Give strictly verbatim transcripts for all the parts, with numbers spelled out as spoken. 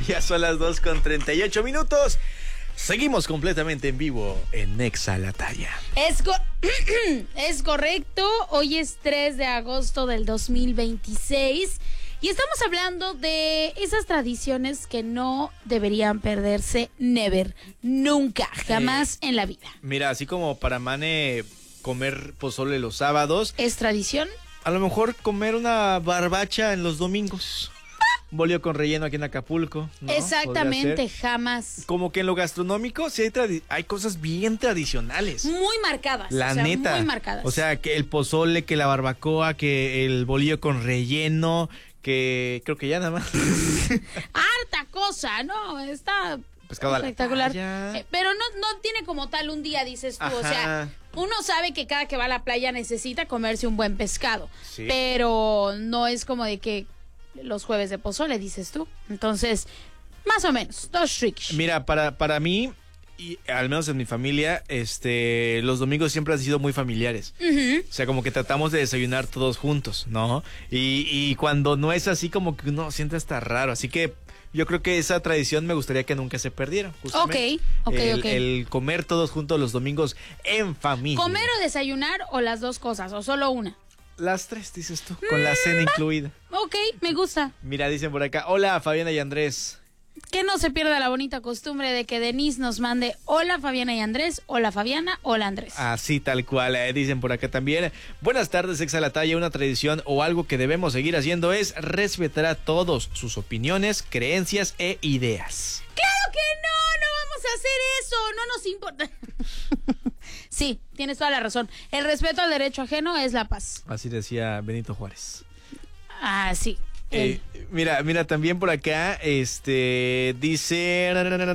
Ya son las dos con treinta y ocho minutos. Seguimos completamente en vivo en Nexa La Talla. Es, co- es correcto. Hoy es tres de agosto del dos mil veintiséis. Y estamos hablando de esas tradiciones que no deberían perderse, never, nunca, jamás eh, en la vida. Mira, así como para Mane comer pozole los sábados. ¿Es tradición? A lo mejor comer una barbacha en los domingos. Bolillo con relleno aquí en Acapulco, ¿no? Exactamente, jamás. Como que en lo gastronómico sí hay, tradi- hay cosas bien tradicionales. Muy marcadas. La o sea, neta. Muy marcadas. O sea, que el pozole, que la barbacoa, que el bolillo con relleno, que creo que ya nada más. Harta cosa, ¿no? Está Pescado espectacular. a la playa. Eh, pero no, no tiene como tal un día, dices tú. Ajá. O sea, uno sabe que cada que va a la playa necesita comerse un buen pescado. Sí. Pero no es como de que los jueves de pozole, dices tú. Entonces, más o menos, dos tricks. Mira, para, para mí, y al menos en mi familia, este, los domingos siempre han sido muy familiares. Uh-huh. O sea, como que tratamos de desayunar todos juntos, ¿no? Y, y cuando no es así, como que uno siente hasta raro. Así que yo creo que esa tradición me gustaría que nunca se perdiera. Justamente. Ok, ok, el, ok. El comer todos juntos los domingos en familia. ¿Comer o desayunar o las dos cosas o solo una? Las tres, dices tú, con la cena incluida. Ok, me gusta. Mira, dicen por acá, hola Fabiana y Andrés. Que no se pierda la bonita costumbre de que Denise nos mande hola Fabiana y Andrés, hola Fabiana, hola Andrés. Así tal cual, eh, dicen por acá también. Buenas tardes, Nexa La Talla. Una tradición o algo que debemos seguir haciendo es respetar a todos sus opiniones, creencias e ideas. ¡Claro que no! ¡No vamos a hacer eso! ¡No nos importa! Sí, tienes toda la razón. El respeto al derecho ajeno es la paz. Así decía Benito Juárez. Ah, sí. Eh, mira, mira, también por acá, este, dice...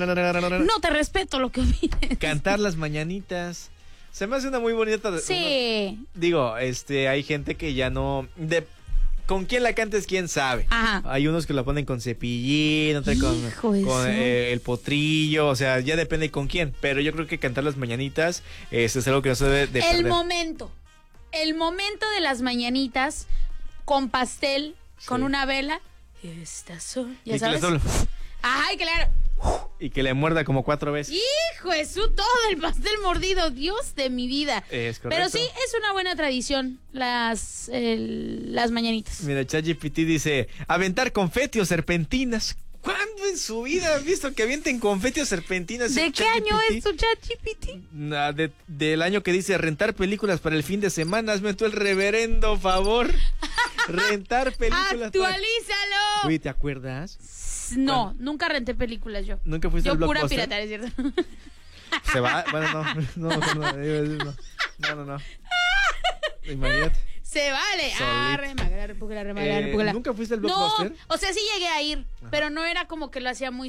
No te respeto lo que opines. Cantar las mañanitas. Se me hace una muy bonita... Sí. Una, digo, este, hay gente que ya no... De, con quién la cantes, quién sabe. Ajá. Hay unos que la ponen con cepillín, otra con, con eh, el potrillo, o sea, ya depende con quién. Pero yo creo que cantar las mañanitas este, es algo que no se debe de El perder. momento. El momento de las mañanitas con pastel, sí. Con una vela. Estas son, ya y sabes. Que le Ay, claro. Y que le muerda como cuatro veces. Hijo de su, todo el pastel mordido, Dios de mi vida. Es correcto. Pero sí, es una buena tradición las, el, las mañanitas. Mira, ChatGPT dice, aventar confeti o serpentinas. ¿Cuándo en su vida has visto que avienten confeti o serpentinas? ¿De qué año es tu ChatGPT? Nah, de, del año que dice rentar películas para el fin de semana. Hazme tú el reverendo favor. Rentar películas. ¡Actualízalo! Para... Uy, ¿te acuerdas? No, ¿Cuándo? Nunca renté películas yo. ¿Nunca fuiste yo al pura Blockbuster? pirata, ¿es cierto? Se va, bueno, no, no, no, no, no, no, no, no. Imagínate. Se vale. Ah, remagrar, repuglar, remagrar, eh, repuglar. ¿Nunca fuiste al Blockbuster? No, o sea, sí llegué a ir, ajá, pero no era como que lo hacía muy